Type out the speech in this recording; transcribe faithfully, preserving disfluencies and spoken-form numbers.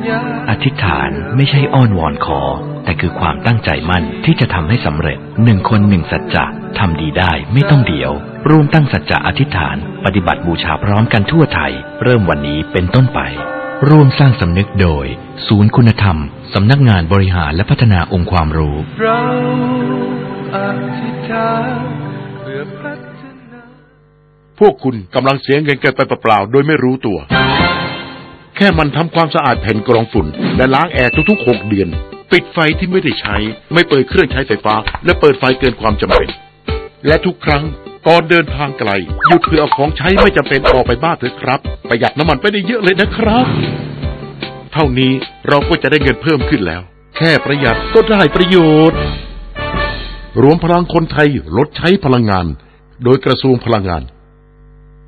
อธิษฐานไม่ใช่อ้อนวอนขอแต่คือความตั้งใจมั่นที่จะทำให้สำเร็จหนึ่งคนหนึ่งสัจจะทำดีได้ไม่ต้องเดี๋ยวร่วมตั้งสัจจะอธิษฐานปฏิบัติบูชาพร้อมกันทั่วไทยเริ่มวันนี้เป็นต้นไปร่วมสร้างสำนึกโดยศูนย์คุณธรรมสำนักงานบริหารและพัฒนาองค์ความรู้เราอธิษฐานเพื่อพัฒนาพวกคุณกำลังเสียเงินกันไปเปล่าๆโดยไม่รู้ตัวแค่มันทำความสะอาดแผ่นกรองฝุ่นและล้างแอร์ทุกๆหกเดือนปิดไฟที่ไม่ได้ใช้ไม่เปิดเครื่องใช้ไฟฟ้าและเปิดไฟเกินความจำเป็นและทุกครั้งก่อนเดินทางไกลหยุดเพื่อเอาของใช้ไม่จำเป็นออกไปบ้านเถอะครับประหยัดน้ำมันไปได้เยอะเลยนะครับเท่านี้เราก็จะได้เงินเพิ่มขึ้นแล้วแค่ประหยัดก็ได้ประโยชน์รวมพลังคนไทยลดใช้พลังงานโดยกระทรวงพลังงาน